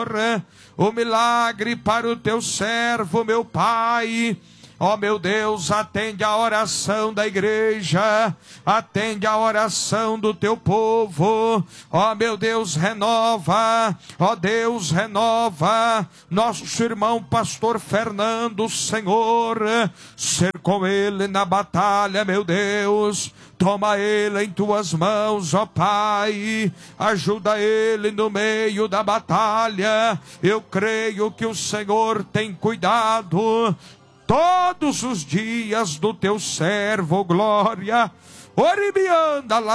o milagre para o teu servo, meu Pai. Ó meu Deus, atende a oração da igreja, atende a oração do teu povo. Ó meu Deus, renova, ó Deus, renova nosso irmão pastor Fernando, Senhor, ser com ele na batalha, meu Deus. Toma ele em tuas mãos, ó Pai, ajuda ele no meio da batalha. Eu creio que o Senhor tem cuidado todos os dias do teu servo, glória. Oribianda